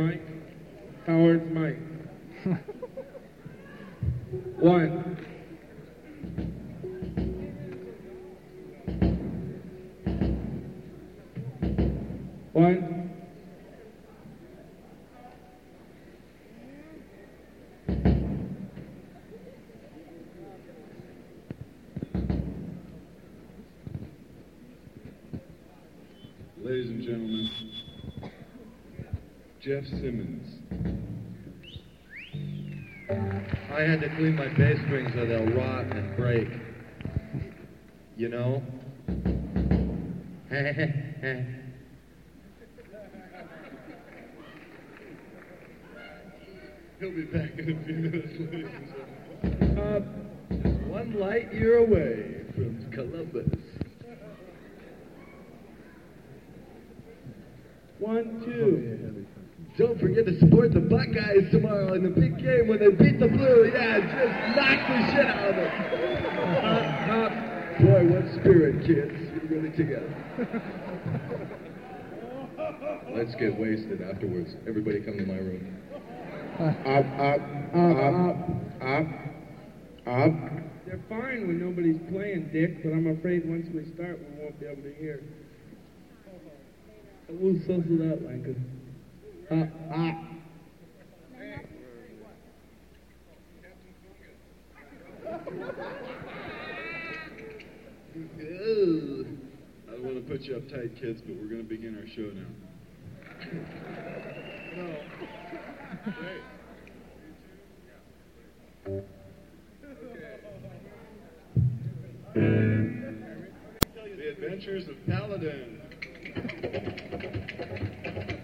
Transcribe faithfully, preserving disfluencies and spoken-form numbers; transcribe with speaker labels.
Speaker 1: Mike. Howard's Mike. One. One.
Speaker 2: Ladies and gentlemen, Jeff Simmons.
Speaker 3: I had to clean my bass strings or they'll rot and break. You know?
Speaker 2: He'll be back in a few minutes, ladies and gentlemen.
Speaker 3: Uh, just one light year away from Columbus.
Speaker 1: One, two.
Speaker 3: Don't forget to support the Buckeyes tomorrow in the big game when they beat the Blue. Yeah, just knock the shit out of them. Hop, hop. Boy, what spirit, kids. You're really together. Let's get wasted afterwards. Everybody come to my room.
Speaker 2: Up, up, up, up, up.
Speaker 1: They're fine when nobody's playing, Dick, but I'm afraid once we start, we won't be able to hear. We'll sussle that, Lincoln. Uh, ah.
Speaker 2: I don't want to put you uptight, kids, but we're going to begin our show now. No. Wait. The Adventures of Paladin.